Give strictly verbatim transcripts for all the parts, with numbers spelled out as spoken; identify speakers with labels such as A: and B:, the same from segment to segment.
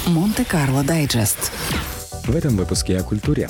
A: Монте-Карло Дайджест.
B: В этом выпуске о культуре.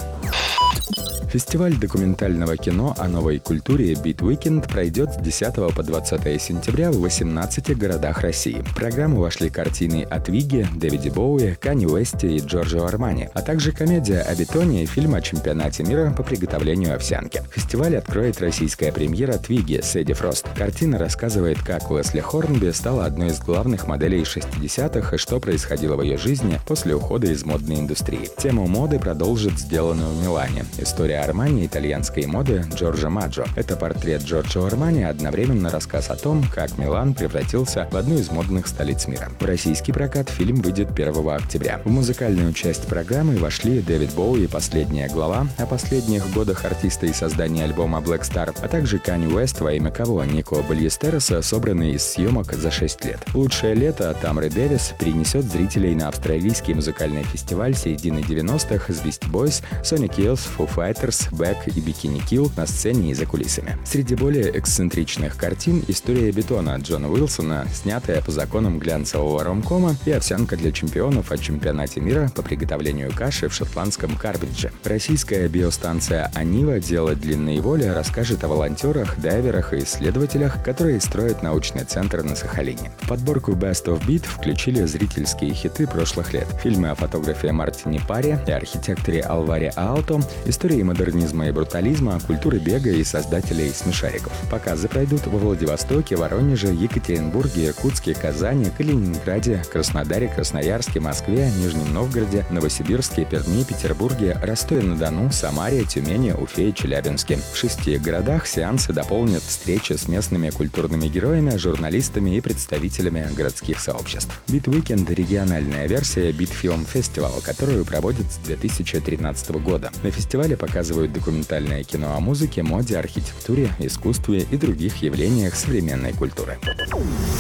B: Фестиваль документального кино о новой культуре Beat Weekend пройдет с десятого по двадцатое сентября в восемнадцати городах России. В программу вошли картины о Твигге, Дэвиде Боуи, Канье Уэсте и Джорджо Армани, а также комедия о бетоне и фильм о чемпионате мира по приготовлению овсянки. Фестиваль откроет российская премьера Твигге с Эдди Фрост. Картина рассказывает, как Лесли Хорнби стала одной из главных моделей шестидесятых и что происходило в ее жизни после ухода из модной индустрии. Тему моды продолжит «Сделанную в Милане». История Армани итальянской моды Джорджо Маджо. Это портрет Джорджо Армани, одновременно рассказ о том, как Милан превратился в одну из модных столиц мира. В российский прокат фильм выйдет первого октября. В музыкальную часть программы вошли Дэвид Боуи «Последняя глава», о последних годах артиста и создания альбома Black Star, а также Канье Уэст «Во имя кого» Нико Бальестероса, собранный из съемок за шесть лет. «Лучшее лето» Тамры Дэвис перенесет зрителей на австралийский музыкальный фестиваль середины девяностых с Beastie Boys, Sonic Youth, Foo Fighters, Бэк и Bikini Kill на сцене и за кулисами. Среди более эксцентричных картин «История бетона» Джона Уилсона, снятая по законам глянцевого ромкома, и «Овсянка для чемпионов» о чемпионате мира по приготовлению каши в шотландском Карбридже. Российская биостанция «Анива. Дело длинной воли» расскажет о волонтерах, дайверах и исследователях, которые строят научный центр на Сахалине. В подборку Best of Beat включили зрительские хиты прошлых лет, фильмы о фотографе Мартине Паре и архитекторе Алваре Аалто, истории модернизма и брутализма, культуры бега и создателей смешариков. Показы пройдут во Владивостоке, Воронеже, Екатеринбурге, Иркутске, Казани, Калининграде, Краснодаре, Красноярске, Москве, Нижнем Новгороде, Новосибирске, Перми, Петербурге, Ростове-на-Дону, Самаре, Тюмени, Уфе и Челябинске. В шести городах сеансы дополнят встречи с местными культурными героями, журналистами и представителями городских сообществ. Beat Weekend — региональная версия Beat Film Festival, которую проводят с две тысячи тринадцатого года. На фестивале показывают документальное кино о музыке, моде, архитектуре, искусстве и других явлениях современной культуры.